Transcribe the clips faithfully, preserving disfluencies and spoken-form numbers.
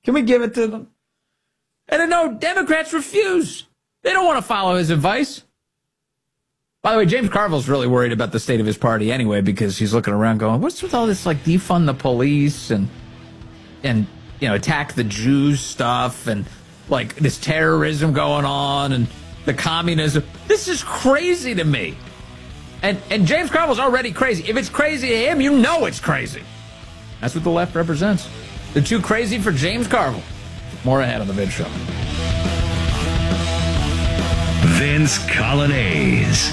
Can we give it to them? And I know Democrats refuse. They don't want to follow his advice. By the way, James Carville's really worried about the state of his party anyway, because he's looking around going, what's with all this, like, defund the police and, and you know, attack the Jews stuff and, like, this terrorism going on and the communism. This is crazy to me. And and James Carville's already crazy. If it's crazy to him, you know it's crazy. That's what the left represents. They're too crazy for James Carville. More ahead on the Vince Show. Vince Coglianese.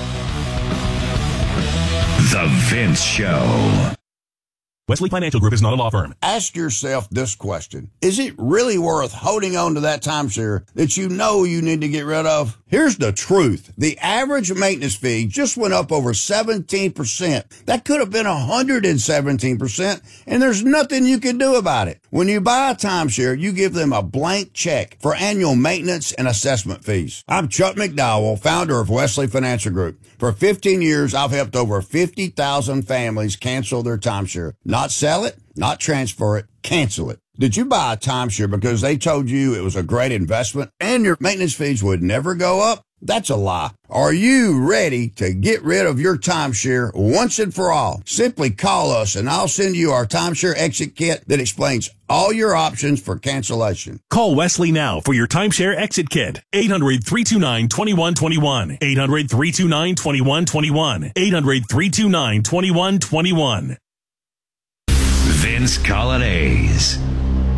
The Vince Show. Wesley Financial Group is not a law firm. Ask yourself this question. Is it really worth holding on to that timeshare that you know you need to get rid of? Here's the truth. The average maintenance fee just went up over seventeen percent. That could have been one hundred seventeen percent, and there's nothing you can do about it. When you buy a timeshare, you give them a blank check for annual maintenance and assessment fees. I'm Chuck McDowell, founder of Wesley Financial Group. For fifteen years, I've helped over fifty thousand families cancel their timeshare. Not sell it, not transfer it, cancel it. Did you buy a timeshare because they told you it was a great investment and your maintenance fees would never go up? That's a lie. Are you ready to get rid of your timeshare once and for all? Simply call us and I'll send you our timeshare exit kit that explains all your options for cancellation. Call Wesley now for your timeshare exit kit. eight hundred, three two nine, two one two one. eight hundred, three two nine, two one two one. eight hundred, three two nine, two one two one. Vince Coglianese.